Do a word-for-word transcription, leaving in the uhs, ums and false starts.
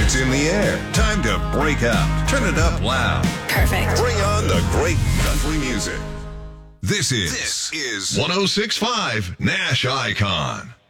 It's in the air. Time to break out. Turn it up loud. Perfect. Bring on the great country music. This is, this is one oh six point five Nash Icon.